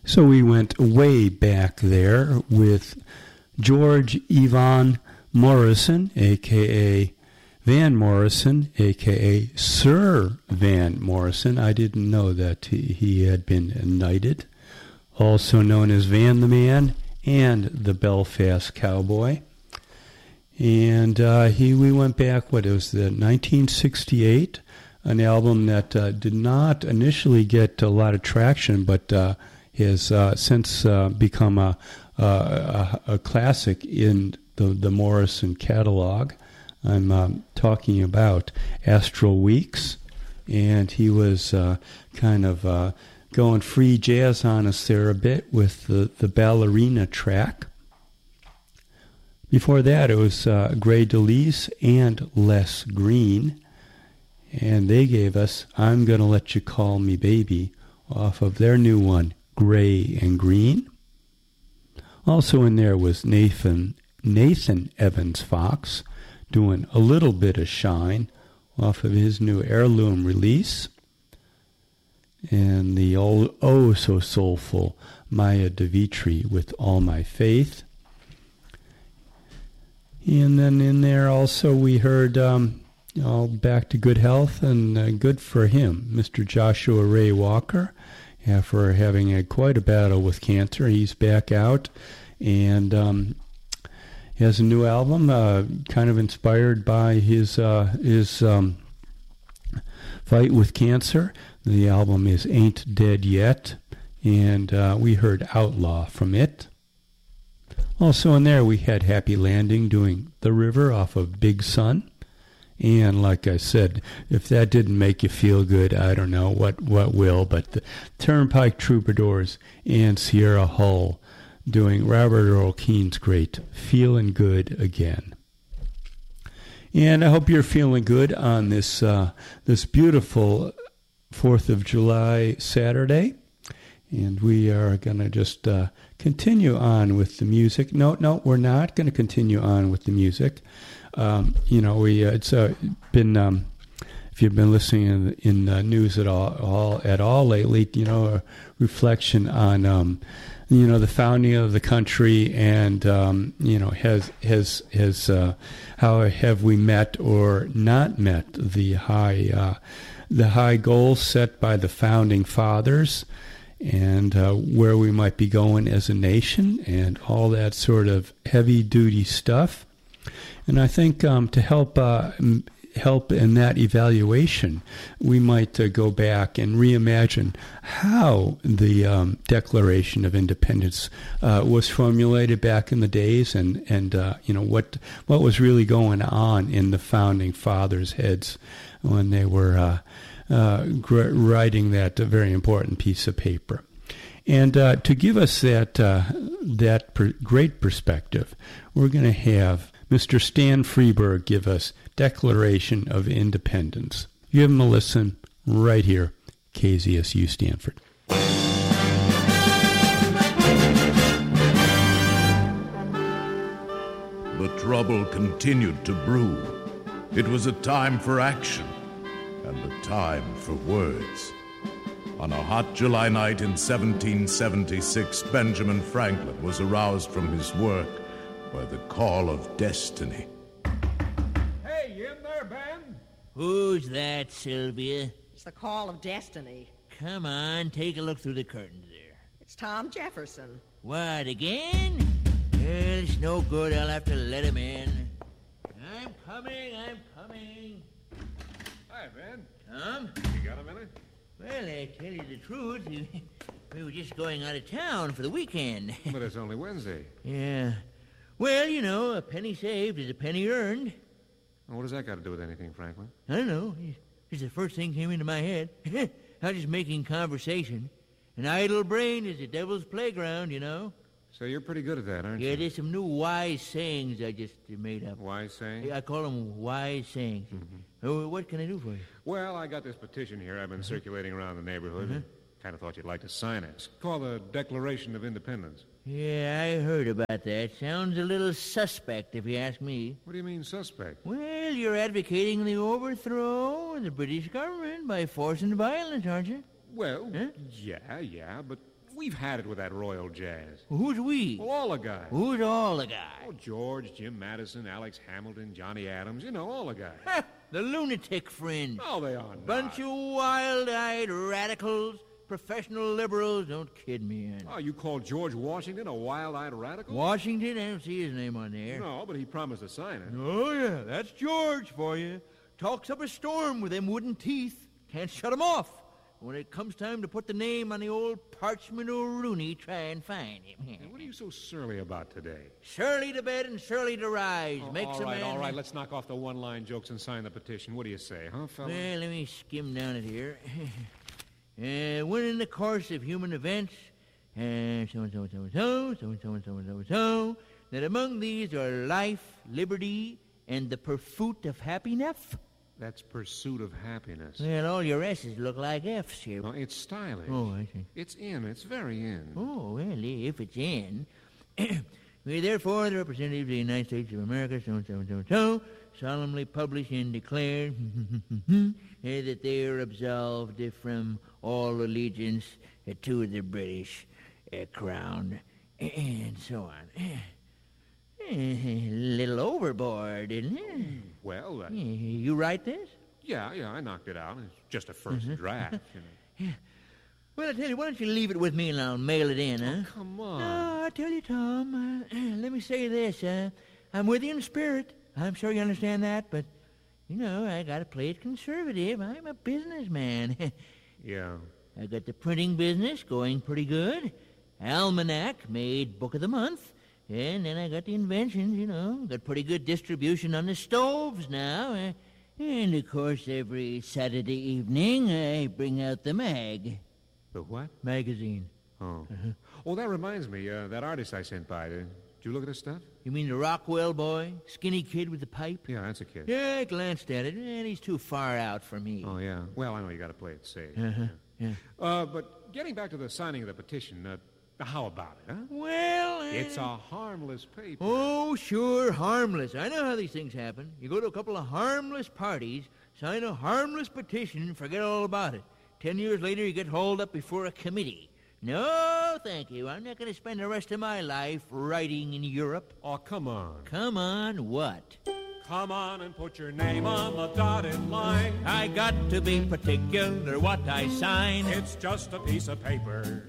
So we went way back there with George Ivan Morrison, a.k.a. Van Morrison, a.k.a. Sir Van Morrison. I didn't know that he had been knighted. Also known as Van the Man and the Belfast Cowboy. And we went back, it was the 1968, an album that did not initially get a lot of traction, but has since become a classic in the Morrison catalog. I'm talking about Astral Weeks, and he was kind of going free jazz on us there a bit with the ballerina track. Before that, it was Grey DeLise and Les Green, and they gave us I'm Gonna Let You Call Me Baby off of their new one, Gray and Green. Also in there was Nathan Evans Fox doing a little bit of Shine off of his new Heirloom release. And the so soulful Maya DeVitri with All My Faith. And then in there also we heard all back to good health and good for him, Mr. Joshua Ray Walker, after having had quite a battle with cancer. He's back out and he has a new album kind of inspired by his fight with cancer. The album is Ain't Dead Yet, and we heard Outlaw from it. Also in there we had Happy Landing doing The River off of Big Sun. And like I said, if that didn't make you feel good, I don't know what will. But the Turnpike Troubadours and Sierra Hull doing Robert Earl Keen's great Feeling Good Again. And I hope you're feeling good on this beautiful 4th of July Saturday. And we are going to just continue on with the music. No, we're not going to continue on with the music. It's been, if you've been listening in news at all lately, a reflection on, the founding of the country and, how have we met or not met the high goals set by the founding fathers and where we might be going as a nation and all that sort of heavy-duty stuff. And I think to help in that evaluation, we might go back and reimagine how the Declaration of Independence was formulated back in the days, and what was really going on in the founding fathers' heads when they were writing that very important piece of paper. And to give us that great perspective, we're going to have Mr. Stan Freberg give us Declaration of Independence. Give him a listen right here, KZSU Stanford. The trouble continued to brew. It was a time for action and a time for words. On a hot July night in 1776, Benjamin Franklin was aroused from his work by the call of destiny. Hey, you in there, Ben? Who's that, Sylvia? It's the call of destiny. Come on, take a look through the curtains there. It's Tom Jefferson. What, again? Well, it's no good. I'll have to let him in. I'm coming. Hi, Ben. Tom? You got a minute? Well, I tell you the truth, we were just going out of town for the weekend. But it's only Wednesday. Yeah. Well, a penny saved is a penny earned. Well, what does that got to do with anything, Franklin? I don't know. It's the first thing came into my head. I was just making conversation. An idle brain is the devil's playground, So you're pretty good at that, aren't you? Yeah, there's some new wise sayings I just made up. Wise sayings? I call them wise sayings. Oh, what can I do for you? Well, I got this petition here I've been circulating around the neighborhood. Kind of thought you'd like to sign it. It's called the Declaration of Independence. Yeah, I heard about that. Sounds a little suspect, if you ask me. What do you mean, suspect? Well, you're advocating the overthrow of the British government by force and violence, aren't you? Well, Huh? yeah, but We've had it with that royal jazz. Who's we? Well, all the guys. Who's all the guys? Oh, George, Jim Madison, Alex Hamilton, Johnny Adams, you know, all the guys. The lunatic fringe. Oh, they are not. Bunch of wild-eyed radicals, professional liberals. Don't kid me, Andy. Oh, you call George Washington a wild-eyed radical? Washington? I don't see his name on there. No, but he promised to sign it. Oh, yeah, that's George for you. Talks up a storm with them wooden teeth. Can't shut him off. When it comes time to put the name on the old parchment Rooney, try and find him. And what are you so surly about today? Surly to bed and surly to rise. Makes a man... All right, let's knock off the one-line jokes and sign the petition. What do you say, huh, fella? Well, let me skim down it here. When in the course of human events, so-and-so, that among these are life, liberty, and the pursuit of happiness. That's pursuit of happiness. Well, all your S's look like F's here. No, it's stylish. Oh, I see. It's in. It's very in. Oh, well, if it's in. We therefore, the representatives of the United States of America, so, solemnly publish and declare that they are absolved from all allegiance to the British crown, and so on. A little overboard, isn't it? Well, You write this? yeah, I knocked it out. It's just a first draft, you know. Well, I tell you, why don't you leave it with me and I'll mail it in, huh? Oh, come on. No, I tell you, Tom, let me say this. I'm with you in spirit. I'm sure you understand that, but, you know, I got to play it conservative. I'm a businessman. Yeah. I got the printing business going pretty good. Almanac made Book of the Month. And then I got the inventions, you know. Got pretty good distribution on the stoves now. And, of course, every Saturday evening I bring out the mag. The what? Magazine. Oh. Oh, that reminds me. That artist I sent by. Did you look at his stuff? You mean the Rockwell boy? Skinny kid with the pipe? Yeah, that's a kid. Yeah, I glanced at it, and he's too far out for me. Oh, yeah. Well, I know you got to play it safe. Yeah. But getting back to the signing of the petition, how about it, huh? Well, It's a harmless paper. Oh, sure, harmless. I know how these things happen. You go to a couple of harmless parties, sign a harmless petition, and forget all about it. 10 years later, you get hauled up before a committee. No, thank you. I'm not going to spend the rest of my life writing in Europe. Oh, come on. Come on, what? Come on and put your name on the dotted line. I got to be particular what I sign. It's just a piece of paper.